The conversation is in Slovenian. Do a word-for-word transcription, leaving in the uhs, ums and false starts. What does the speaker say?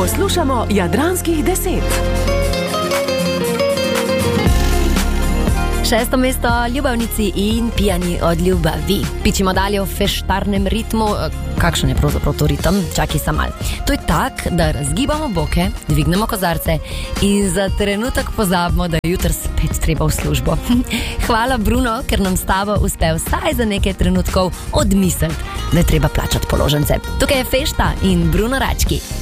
Poslušamo Jadranskih deset. Šesto mesto ljubavnici in pijani od ljubavi. Pičimo dalje v feštarnem ritmu. Kakšen je pravzaprav to ritem? Čakaj sam mal. To je tak, da razgibamo boke, dvignemo kozarce in za trenutek pozabimo, da je jutr spet treba v službo. Hvala Bruno, ker nam s tabo uspe vsaj za nekaj trenutkov odmisliti, da je treba plačati položnice. Tukaj je fešta in Bruno Rački.